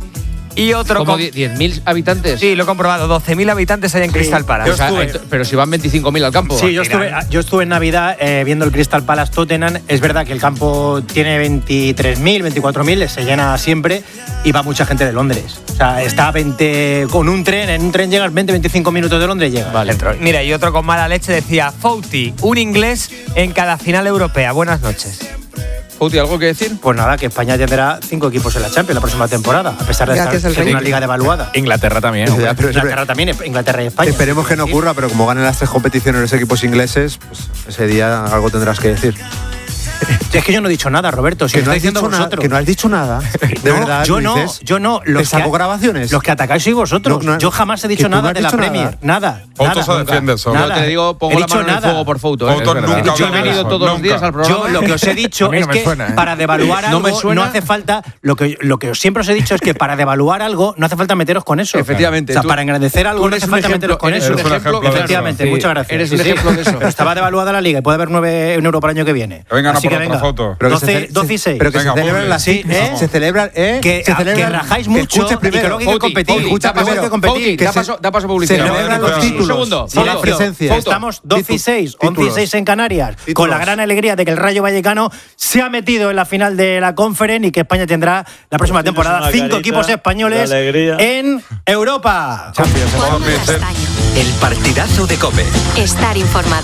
y otro ¿Como con diez mil habitantes? Sí, lo he comprobado, doce mil habitantes hay en Crystal Palace. O sea, ent- pero si van veinticinco mil al campo. Sí, yo estuve, yo estuve en Navidad eh, viendo el Crystal Palace Tottenham. Es verdad que el campo tiene veintitrés mil, veinticuatro mil, se llena siempre y va mucha gente de Londres. O sea, está a veinte con un tren, en un tren llegas veinte, veinticinco minutos de Londres llega. Vale. Mira, y otro con mala leche decía Fouti, un inglés en cada final europea. Buenas noches. Fouti, ¿algo que decir? Pues nada, que España tendrá cinco equipos en la Champions la próxima temporada, a pesar de Gracias estar al en rey. una liga devaluada. Inglaterra también. Ya, pero- pero- Inglaterra también, Inglaterra y España. Esperemos que no ocurra, pero como ganen las tres competiciones los equipos ingleses, pues ese día algo tendrás que decir. Es que yo no he dicho nada, Roberto. Si Que lo no estáis has diciendo dicho nada, vosotros. que no has dicho nada. De No, verdad, yo lo no, dices. yo no. ¿Te Los saco que, grabaciones? Los que atacáis sois vosotros. No, no, yo jamás he que dicho tú no nada has de la dicho Premier. Nada. Fouto nada. se defiende solo. Nada. Yo te digo, pongo He la dicho mano en el nada. fuego por Fouto. ¿eh? Fouto Es verdad. nunca Yo he habla de venido eso, todos los nunca. días al programa. Yo lo que os he dicho A mí es no me que suena, ¿eh? para devaluar No algo me suena. no hace falta. Lo que, lo que siempre os he dicho es que para devaluar algo no hace falta meteros con eso. Efectivamente, O sea, tú- para engrandecer algo tú no eres hace un falta ejemplo- meteros con eres eso. un ejemplo de eso. Efectivamente, Sí. muchas gracias. Eres un Sí, sí. ejemplo de eso. Pero estaba devaluada la liga y puede haber nueve en Europa el año que viene. Que vengan a Así por que otra venga. foto. Pero que se doce, ce- doce y seis. Pero que Venga, se celebran ponle. las Sí, ¿eh? Se celebran, ¿eh? Que, se a- celebran, que rajáis que mucho escuches y que primero. luego hay que Fouti, competir. Fouti, Escucha da paso- primero. competir. Fouti, Que da se- paso- da paso Se publicidad. celebran los Un títulos. segundo. Sí, la Silencio. presencia. Estamos doce y seis, once y Títulos. seis en Canarias, con Títulos. la gran alegría de que el Rayo Vallecano se ha metido en la final de la Conference y que España tendrá la próxima Tienes temporada una cinco carita equipos españoles de alegría. en Europa. Juanma Castaño. El partidazo de COPE. Estar informado.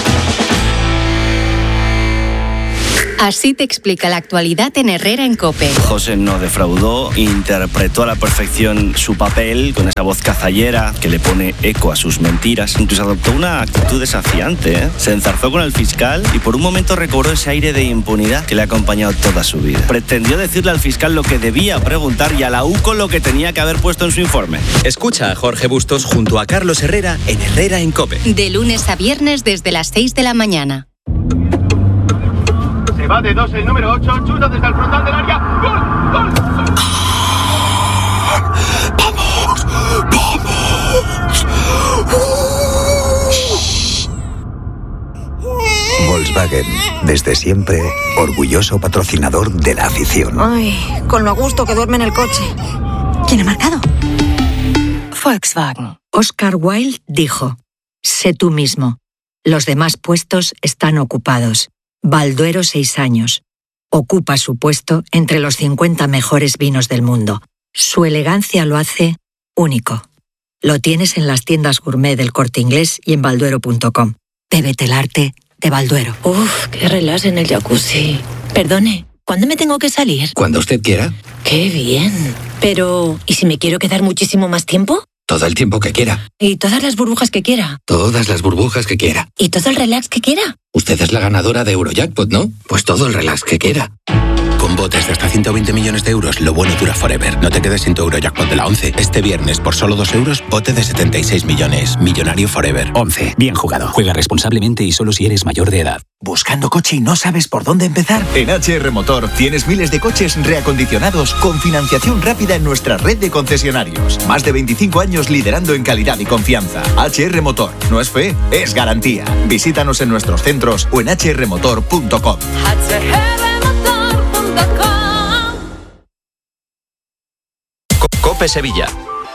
Así te explica la actualidad en Herrera en COPE. José no defraudó, interpretó a la perfección su papel con esa voz cazallera que le pone eco a sus mentiras. Incluso adoptó una actitud desafiante, ¿eh? Se enzarzó con el fiscal y por un momento recobró ese aire de impunidad que le ha acompañado toda su vida. Pretendió decirle al fiscal lo que debía preguntar y a la U C O lo que tenía que haber puesto en su informe. Escucha a Jorge Bustos junto a Carlos Herrera en Herrera en COPE. De lunes a viernes desde las seis de la mañana. Se va de dos el número ocho, chuta desde el frontal del área. ¡Gol! ¡Gol! ¡Vamos! ¡Vamos! Volkswagen, desde siempre, orgulloso patrocinador de la afición. Ay, con lo a gusto que duerme en el coche. ¿Quién ha marcado? Volkswagen. Oscar Wilde dijo: sé tú mismo. Los demás puestos están ocupados. Balduero, seis años. Ocupa su puesto entre los cincuenta mejores vinos del mundo. Su elegancia lo hace único. Lo tienes en las tiendas gourmet del Corte Inglés y en balduero punto com. Bébete el arte de Balduero. Uf, qué relax en el jacuzzi. Perdone, ¿cuándo me tengo que salir? Cuando usted quiera, Qué bien. Pero, ¿y si me quiero quedar muchísimo más tiempo? todo el tiempo que quiera, ¿Y todas las burbujas que quiera? todas las burbujas que quiera. ¿Y todo el relax que quiera? Usted es la ganadora de Eurojackpot, ¿no? Pues todo el relax que quiera. Con botes de hasta ciento veinte millones de euros, lo bueno dura forever. No te quedes sin tu Eurojackpot de la once. Este viernes, por solo dos euros, bote de setenta y seis millones. Millonario forever. once. Bien jugado. Juega responsablemente y solo si eres mayor de edad. ¿Buscando coche y no sabes por dónde empezar? En H R Motor tienes miles de coches reacondicionados con financiación rápida en nuestra red de concesionarios. Más de veinticinco años liderando en calidad y confianza. H R Motor. No es fe, es garantía. Visítanos en nuestros centros o en h r motor punto com. COPE Sevilla.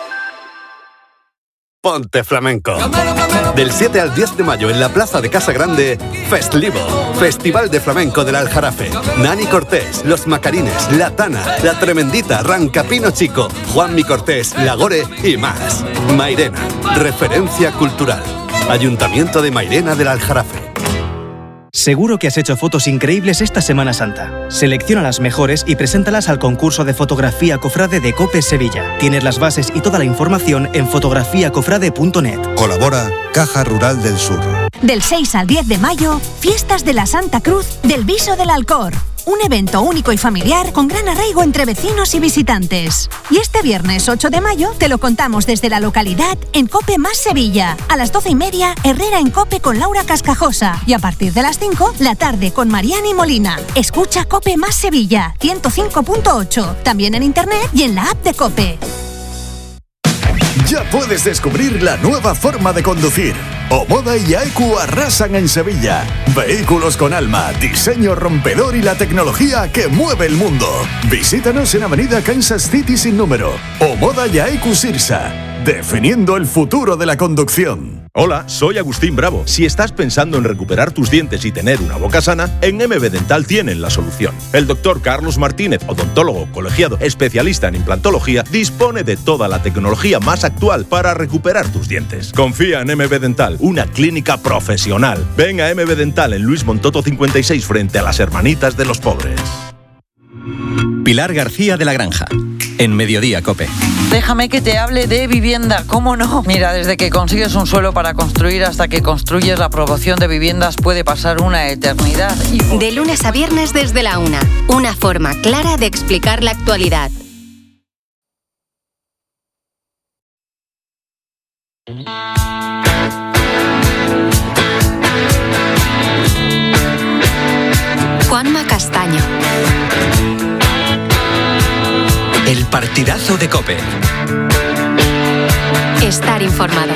Ponte Flamenco. Del siete al diez de mayo en la Plaza de Casa Grande, Festlivo, Festival de Flamenco del Aljarafe. Nani Cortés, Los Macarines, La Tana, La Tremendita, Rancapino Chico, Juanmi Cortés, Lagore y más. Mairena, referencia cultural. Ayuntamiento de Mairena del Aljarafe. Seguro que has hecho fotos increíbles esta Semana Santa. Selecciona las mejores y preséntalas al concurso de fotografía Cofrade de COPE Sevilla. Tienes las bases y toda la información en fotografía cofrade punto net. Colabora Caja Rural del Sur. Del seis al diez de mayo, Fiestas de la Santa Cruz del Viso del Alcor. Un evento único y familiar con gran arraigo entre vecinos y visitantes. Y este viernes ocho de mayo te lo contamos desde la localidad en COPE Más Sevilla. A las doce y media, Herrera en COPE con Laura Cascajosa. Y a partir de las cinco, la tarde con Mariani Molina. Escucha COPE Más Sevilla, ciento cinco punto ocho. También en internet y en la app de COPE. Ya puedes descubrir la nueva forma de conducir. Omoda y Aeku arrasan en Sevilla. Vehículos con alma, diseño rompedor y la tecnología que mueve el mundo. Visítanos en Avenida Kansas City sin número. Omoda y Aeku Sirsa. Definiendo el futuro de la conducción. Hola, soy Agustín Bravo. Si estás pensando en recuperar tus dientes y tener una boca sana, en M B Dental tienen la solución. El doctor Carlos Martínez, odontólogo colegiado especialista en implantología, dispone de toda la tecnología más actual para recuperar tus dientes. Confía en M B Dental, una clínica profesional. Ven a M B Dental en Luis Montoto cincuenta y seis frente a las Hermanitas de los Pobres. Pilar García de la Granja, en Mediodía COPE. Déjame que te hable de vivienda, ¿cómo no? Mira, desde que consigues un suelo para construir hasta que construyes la aprobación de viviendas puede pasar una eternidad. Y... De lunes a viernes desde la una, una forma clara de explicar la actualidad. Juanma Castaño. El partidazo de COPE. Estar informado.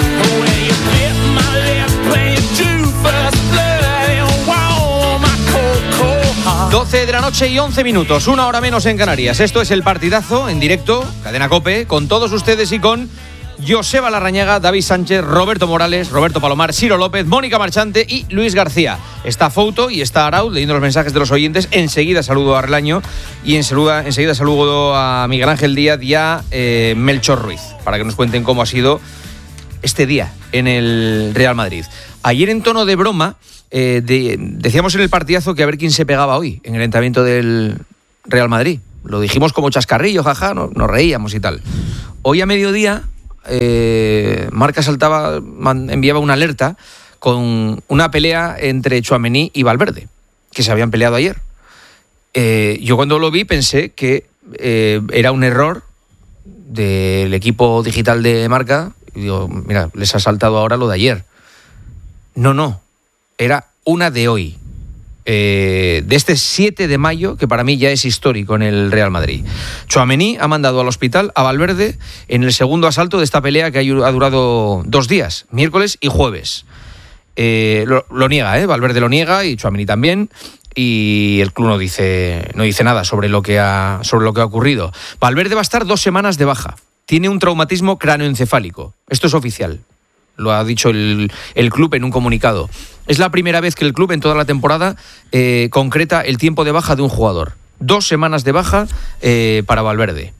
doce de la noche y once minutos, una hora menos en Canarias. Esto es el partidazo en directo, Cadena COPE, con todos ustedes y con Joseba Larrañaga, David Sánchez, Roberto Morales, Roberto Palomar, Ciro López, Mónica Marchante y Luis García. Está Fouto y está Arauz leyendo los mensajes de los oyentes. Enseguida saludo a Arlaño y enseguida, enseguida saludo a Miguel Ángel Díaz y a eh, Melchor Ruiz, para que nos cuenten cómo ha sido este día en el Real Madrid. Ayer, en tono de broma, eh, de, decíamos en el partidazo que a ver quién se pegaba hoy en el entrenamiento del Real Madrid. Lo dijimos como chascarrillo, jaja, nos, nos reíamos y tal. Hoy a mediodía Eh, Marca saltaba, enviaba una alerta con una pelea entre Tchouaméni y Valverde, que se habían peleado ayer. Eh, yo cuando lo vi pensé que eh, era un error del equipo digital de Marca. Y digo, mira, les ha saltado ahora lo de ayer. No, no, era una de hoy. Eh, de este siete de mayo, que para mí ya es histórico en el Real Madrid. Tchouaméni ha mandado al hospital a Valverde en el segundo asalto de esta pelea que ha durado dos días, miércoles y jueves. Eh, lo, lo niega, ¿eh? Valverde lo niega y Tchouaméni también. Y el club no dice, no dice nada sobre lo que ha, sobre lo que ha ocurrido. Valverde va a estar dos semanas de baja. Tiene un traumatismo cráneoencefálico. Esto es oficial. Lo ha dicho el, el club en un comunicado. Es la primera vez que el club en toda la temporada eh, concreta el tiempo de baja de un jugador. Dos semanas de baja eh, para Valverde.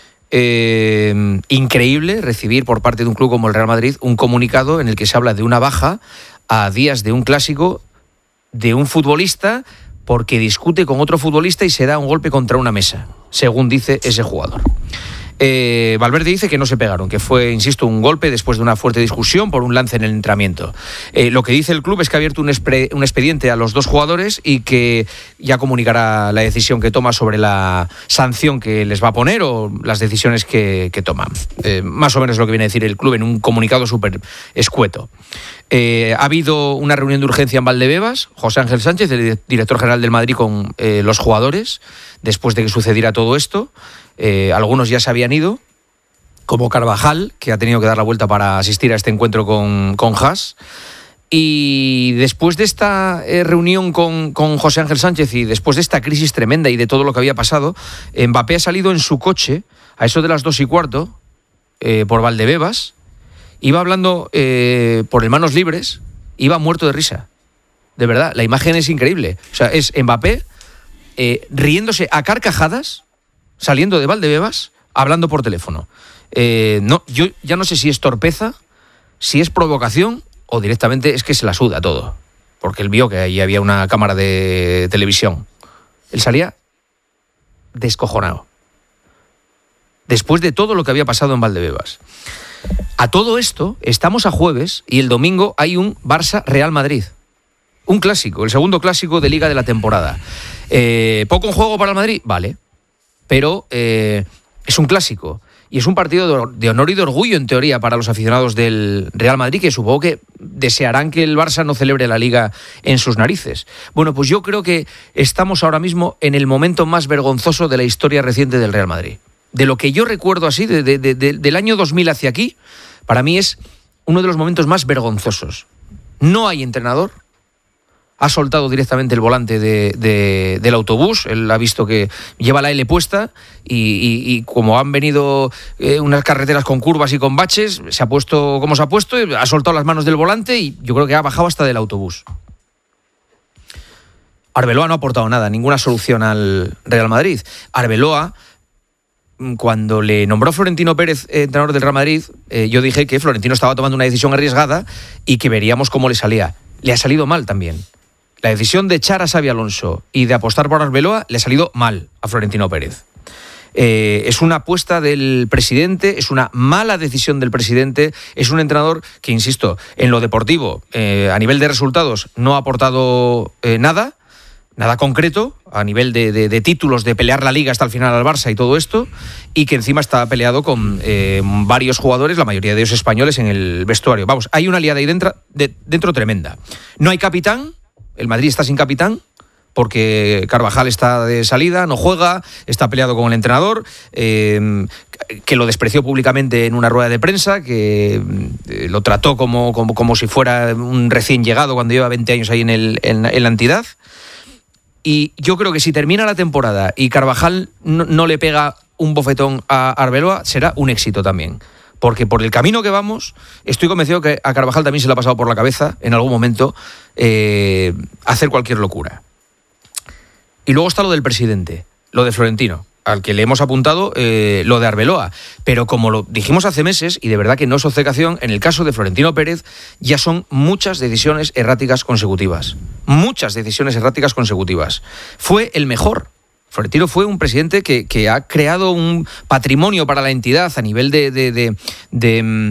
Eh, increíble recibir por parte de un club como el Real Madrid un comunicado en el que se habla de una baja a días de un clásico de un futbolista porque discute con otro futbolista y se da un golpe contra una mesa, según dice ese jugador. Eh, Valverde dice que no se pegaron, que fue, insisto, un golpe después de una fuerte discusión por un lance en el entrenamiento. Eh, lo que dice el club es que ha abierto un, expre, un expediente a los dos jugadores y que ya comunicará la decisión que toma sobre la sanción que les va a poner o las decisiones que, que toman. Eh, más o menos lo que viene a decir el club en un comunicado súper escueto. Eh, ha habido una reunión de urgencia en Valdebebas, José Ángel Sánchez, el director general del Madrid, con eh, los jugadores, después de que sucediera todo esto. Eh, algunos ya se habían ido, como Carvajal, que ha tenido que dar la vuelta para asistir a este encuentro con, con Haas. Y después de esta eh, reunión con, con José Ángel Sánchez y después de esta crisis tremenda y de todo lo que había pasado, Mbappé ha salido en su coche a eso de las dos y cuarto eh, por Valdebebas. Iba hablando eh, por el manos libres, iba muerto de risa. De verdad, la imagen es increíble. O sea, es Mbappé eh, riéndose a carcajadas, saliendo de Valdebebas, hablando por teléfono. Eh, no, yo ya no sé si es torpeza, si es provocación o directamente es que se la suda todo. Porque él vio que ahí había una cámara de televisión. Él salía descojonado. Después de todo lo que había pasado en Valdebebas. A todo esto, estamos a jueves y el domingo hay un Barça-Real Madrid. Un clásico, el segundo clásico de Liga de la temporada. Eh, ¿Poco en juego para el Madrid? Vale. Pero eh, es un clásico y es un partido de honor y de orgullo en teoría para los aficionados del Real Madrid, que supongo que desearán que el Barça no celebre la Liga en sus narices. Bueno, pues yo creo que estamos ahora mismo en el momento más vergonzoso de la historia reciente del Real Madrid. de lo que yo recuerdo así, de, de, de, de, del año dos mil hacia aquí, para mí es uno de los momentos más vergonzosos. No hay entrenador, ha soltado directamente el volante de, de, del autobús, él ha visto que lleva la L puesta y, y, y como han venido eh, unas carreteras con curvas y con baches, se ha puesto como se ha puesto, ha soltado las manos del volante y yo creo que ha bajado hasta del autobús. Arbeloa no ha aportado nada, ninguna solución al Real Madrid. Arbeloa, cuando le nombró Florentino Pérez eh, entrenador del Real Madrid, eh, yo dije que Florentino estaba tomando una decisión arriesgada y que veríamos cómo le salía. Le ha salido mal también. La decisión de echar a Xabi Alonso y de apostar por Arbeloa le ha salido mal a Florentino Pérez. Eh, es una apuesta del presidente, es una mala decisión del presidente, es un entrenador que, insisto, en lo deportivo, eh, a nivel de resultados, no ha aportado eh, nada, nada concreto, a nivel de, de, de títulos, de pelear la Liga hasta el final al Barça y todo esto, y que encima está peleado con eh, varios jugadores, la mayoría de ellos españoles, en el vestuario. Vamos, hay una liada ahí dentro, de, dentro tremenda. No hay capitán, el Madrid está sin capitán, porque Carvajal está de salida, no juega, está peleado con el entrenador, eh, que lo despreció públicamente en una rueda de prensa, que eh, lo trató como, como, como si fuera un recién llegado cuando lleva veinte años ahí en, el, en, en la entidad. Y yo creo que si termina la temporada y Carvajal no, no le pega un bofetón a Arbeloa, será un éxito también. Porque por el camino que vamos, estoy convencido que a Carvajal también se le ha pasado por la cabeza, en algún momento, eh, hacer cualquier locura. Y luego está lo del presidente, lo de Florentino, al que le hemos apuntado eh, lo de Arbeloa. Pero como lo dijimos hace meses, y de verdad que no es obcecación, en el caso de Florentino Pérez ya son muchas decisiones erráticas consecutivas. Muchas decisiones erráticas consecutivas. Fue el mejor. Florentino fue un presidente que, que ha creado un patrimonio para la entidad a nivel de... de, de, de